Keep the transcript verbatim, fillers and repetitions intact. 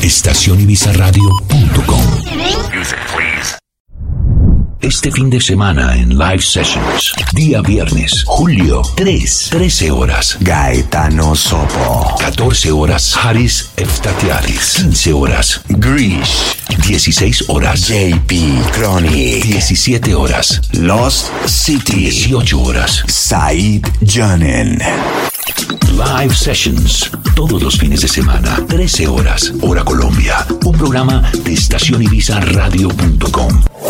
estación ibiza radio punto com. Este fin de semana en Live Sessions, día viernes, julio tres, trece horas, Gaetano Sopo. catorce horas, Haris Eftatiadis. quince horas, Grish. dieciséis horas, J P Chronic. diecisiete horas, Lost City. dieciocho horas, Said Janen. Live Sessions, todos los fines de semana, trece horas, hora Colombia. Un programa de estación ibiza radio punto com.